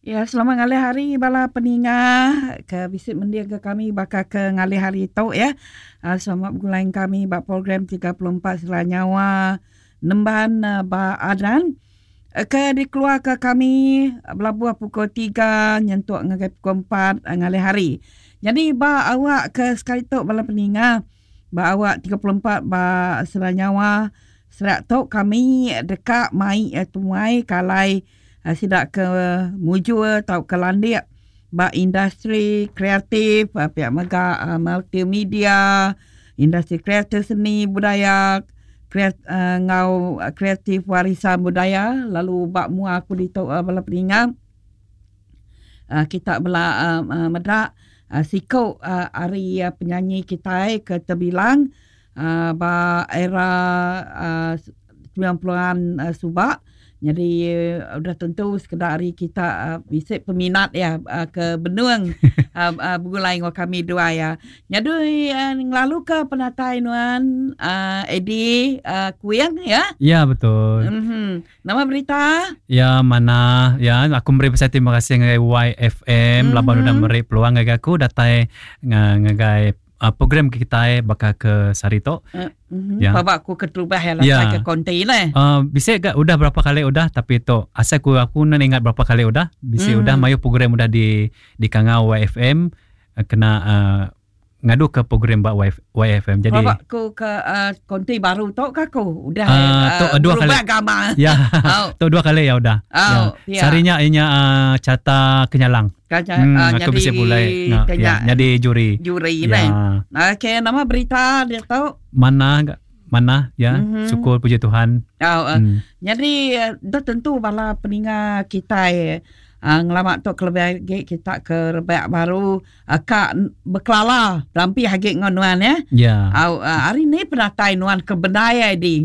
Ya, selamat ngalih hari bala peningah ke visit mendia ke kami bakal ke ngalih hari tu ya. Selamat bergulai kami bak program 34 Selanyawa Nemban ba Adan. Ke dikeluar ke kami belabuh pukul 3 nyentuk ngagai pukul 4 ngalih hari. Jadi ba awak ke sekali tu bala peningah ba awak 34 ba Selanyawa serak tu kami dekat mai tumai kalai sidak ke mujur atau ke landik ba industri kreatif pihak mega multimedia industri kreatif seni budaya ngau kreatif warisan budaya lalu bak mua aku di bala peningah kita bela medak sikau hari penyanyi kita ke terbilang ba era 90-an subak. Jadi udah tentu sekedar hari kita visit peminat ya ke Benuang bergulai dengan kami dua ya. Jadi lalu ke penatai nuan Edi Kuyang ya? Ya betul. Nama berita? Ya mana ya aku beri besar terima kasih ngai YFM laban udah beri peluang ngai aku datai ngai program kita bakal ke Sarito. Ya. Bapak aku keterubah ya ke kontainer. Bisa gak udah berapa kali udah tapi itu asal aku nan ingat berapa kali udah bisa udah mayu program udah di Kangau YFM kena ngadu ke program Mbak YFM. Jadi bapak aku ke konti baru tu ke aku udah dua kali agama. Ya. Tu dua kali ya udah. Ya. Sarinya inya Carta Kenyalang. Aku bisa mulai jadi juri ya. Okey, nama berita dia tahu mana ya syukur puji Tuhan. Jadi dah tentu bala peningat kita ngelamat tu kelebih kita ke rebak baru kak berkelala rampi hagik ngonuan ya. Ya. Hari ni penatai nuan ke Benaya di